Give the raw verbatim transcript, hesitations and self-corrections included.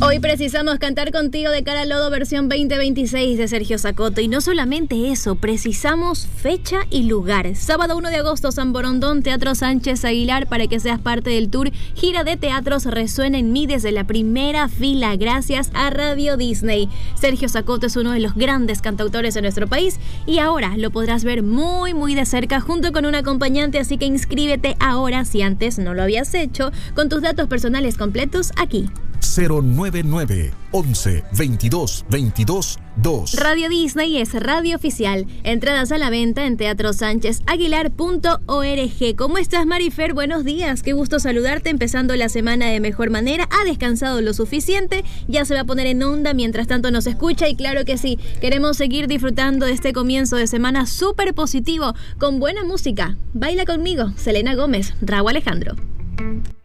Hoy precisamos cantar contigo de Cara al Lodo versión veinte veintiséis de Sergio Zacoto. Y no solamente eso, precisamos fecha y lugar. Sábado uno de agosto, San Borondón, Teatro Sánchez Aguilar, para que seas parte del tour Gira de Teatros Resuena en mí desde la primera fila, gracias a Radio Disney. Sergio Zacoto es uno de los grandes cantautores de nuestro país y ahora lo podrás ver muy muy de cerca junto con un acompañante, así que inscríbete ahora si antes no lo habías hecho, con tus datos personales completos aquí. cero nueve nueve, once, veintidós, veintidós, dos. Radio Disney es radio oficial. Entradas a la venta en teatro sánchez aguilar punto org. ¿Cómo estás, Marifer? Buenos días. Qué gusto saludarte, empezando la semana de mejor manera. ¿Ha descansado lo suficiente? Ya se va a poner en onda mientras tanto nos escucha. Y claro que sí, queremos seguir disfrutando de este comienzo de semana súper positivo, con buena música. Baila conmigo, Selena Gómez, Raúl Alejandro.